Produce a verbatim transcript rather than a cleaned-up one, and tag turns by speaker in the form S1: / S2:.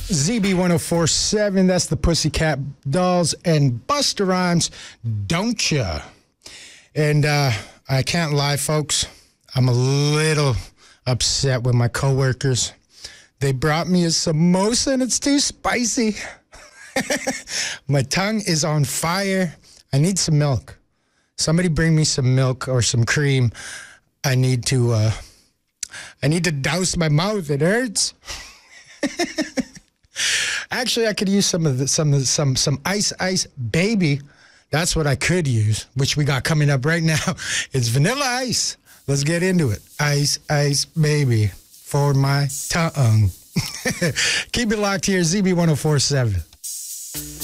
S1: Z B one oh four point seven, that's the Pussycat Dolls and Busta Rhymes, Don't Ya? And uh, I can't lie, folks. I'm a little upset with my coworkers. They brought me a samosa and it's too spicy. My tongue is on fire. I need some milk. Somebody bring me some milk or some cream. I need to, uh, I need to douse my mouth. It hurts. Actually, I could use some of the, some of the, some some ice ice baby. That's what I could use, which we got coming up right now. It's Vanilla Ice. Let's get into it. Ice ice baby for my tongue. Keep it locked here, Z B one oh four point seven.